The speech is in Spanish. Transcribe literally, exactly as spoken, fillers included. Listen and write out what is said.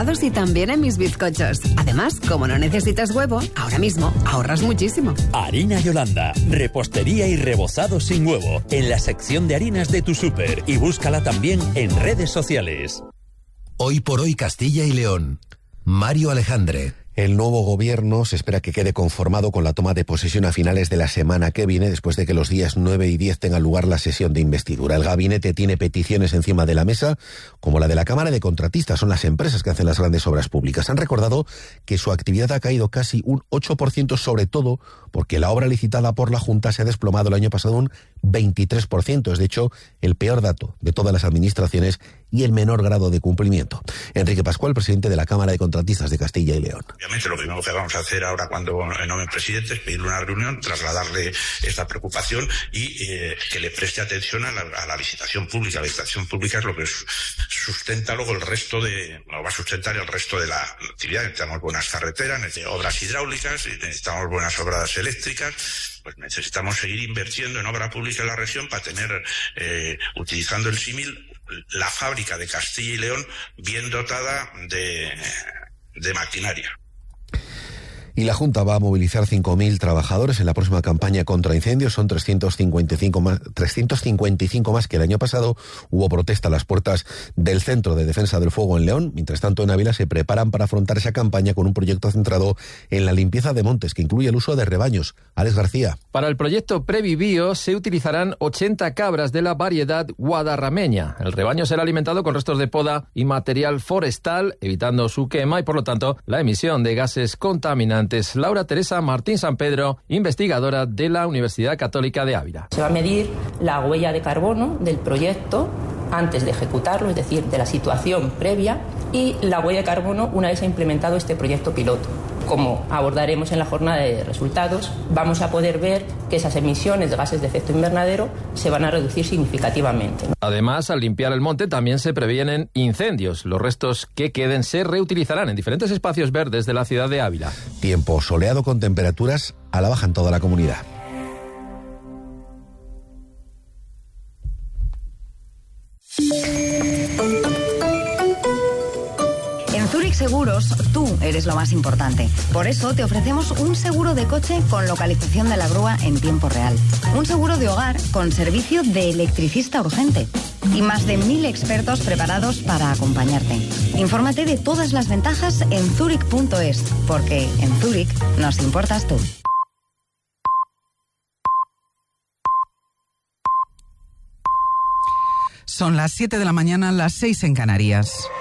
y también en mis bizcochos. Además, como no necesitas huevo, ahora mismo ahorras muchísimo. Harina Yolanda, repostería y rebozado sin huevo, en la sección de harinas de tu súper, y búscala también en redes sociales. Hoy por hoy Castilla y León. Mario Alejandre. El nuevo gobierno se espera que quede conformado con la toma de posesión a finales de la semana que viene, después de que los días nueve y diez tenga lugar la sesión de investidura. El gabinete tiene peticiones encima de la mesa, como la de la Cámara de Contratistas. Son las empresas que hacen las grandes obras públicas. Han recordado que su actividad ha caído casi un ocho por ciento, sobre todo porque la obra licitada por la Junta se ha desplomado el año pasado un veintitrés por ciento. Es, de hecho, el peor dato de todas las administraciones y el menor grado de cumplimiento. Enrique Pascual, presidente de la Cámara de Contratistas de Castilla y León. Obviamente, lo primero que vamos a hacer ahora cuando nombren presidente es pedirle una reunión, trasladarle esta preocupación y eh, que le preste atención a la, a la licitación pública. La licitación pública es lo que sustenta luego el resto de, lo va a sustentar el resto de la actividad. Necesitamos buenas carreteras, necesitamos obras hidráulicas, necesitamos buenas obras eléctricas. Pues necesitamos seguir invirtiendo en obra pública en la región para tener, eh, utilizando el símil, la fábrica de Castilla y León bien dotada de, de maquinaria. Y la Junta va a movilizar cinco mil trabajadores en la próxima campaña contra incendios. Son trescientos cincuenta y cinco más, trescientos cincuenta y cinco más que el año pasado. Hubo protesta a las puertas del Centro de Defensa del Fuego en León. Mientras tanto, en Ávila se preparan para afrontar esa campaña con un proyecto centrado en la limpieza de montes, que incluye el uso de rebaños. Alex García. Para el proyecto Previbio se utilizarán ochenta cabras de la variedad guadarrameña. El rebaño será alimentado con restos de poda y material forestal, evitando su quema y, por lo tanto, la emisión de gases contaminantes. Laura Teresa Martín San Pedro, investigadora de la Universidad Católica de Ávila. Se va a medir la huella de carbono del proyecto antes de ejecutarlo, es decir, de la situación previa, y la huella de carbono una vez se ha implementado este proyecto piloto. Como abordaremos en la jornada de resultados, vamos a poder ver que esas emisiones de gases de efecto invernadero se van a reducir significativamente. Además, al limpiar el monte también se previenen incendios. Los restos que queden se reutilizarán en diferentes espacios verdes de la ciudad de Ávila. Tiempo soleado con temperaturas a la baja en toda la comunidad. En Zurich Seguros, tú eres lo más importante. Por eso te ofrecemos un seguro de coche con localización de la grúa en tiempo real. Un seguro de hogar con servicio de electricista urgente. Y más de mil expertos preparados para acompañarte. Infórmate de todas las ventajas en zurich punto es, porque en Zurich nos importas tú. Son las siete de la mañana, las seis en Canarias.